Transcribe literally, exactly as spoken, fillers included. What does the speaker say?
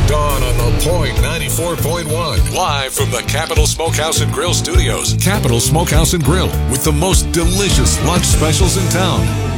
Dawn on The Point ninety-four point one. Live from the Capital Smokehouse and Grill Studios. Capital Smokehouse and Grill with the most delicious lunch specials in town.